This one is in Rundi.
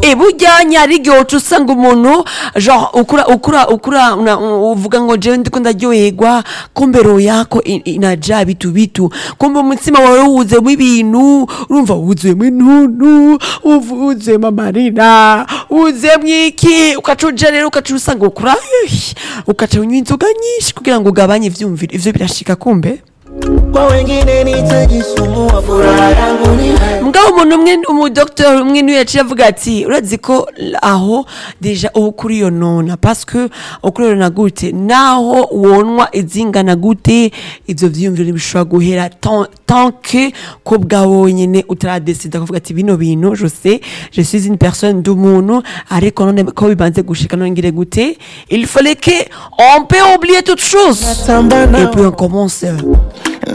burya nyari igihe uca usanga umuntu genre ukura uvuga ngo jewe ndiko ndaryoherwa kumbe roho yako inaja bitu bitu kumbe umutima wawe wuzuyemo ibintu urumva wuzuyemo intuntu wuzuyemo amarira wuzuyemo iki ukaca uja rero ukaca usanga ukaca unywa inzoga nyinshi kugira ngo ugabanye ivyumviro ivyo birashika kumbe kwa wengine nitajisumbua furaha yangu ni wewe. Mugabo umuntu umwe umudoktor umwe niwe yaciye avuga ati urazi ko aho deja ubu kuri yo nona parce que ukurero na gute naho wonwa izingana gute ivyo vyiyumviro bishobora guhera tant que ko bwawe nyene utaradecida kuvuga ati bino bintu je suis une personne d'umuntu ariko none ko bibanze gushika none ngire gute il fallait que on peut oublier toute chose et puis on commence